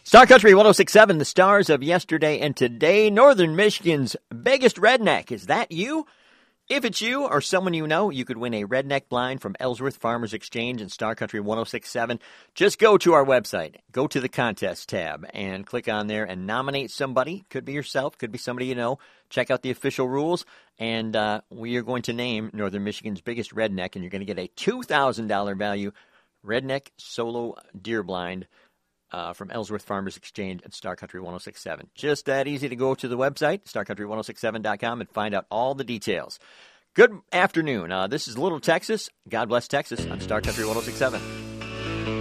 Star Country 106.7, the stars of yesterday and today. Northern Michigan's biggest redneck. Is that you? If it's you or someone you know, you could win a redneck blind from Ellsworth Farmers Exchange and Star Country 106.7. Just go to our website, go to the contest tab, and click on there and nominate somebody. Could be yourself, could be somebody you know. Check out the official rules, and we are going to name Northern Michigan's biggest redneck, and you're going to get a $2,000 value redneck solo deer blind from Ellsworth Farmers Exchange and Star Country 106.7. Just that easy to go to the website, starcountry1067.com, and find out all the details. Good afternoon. This is Little Texas. God bless Texas on Star Country 106.7.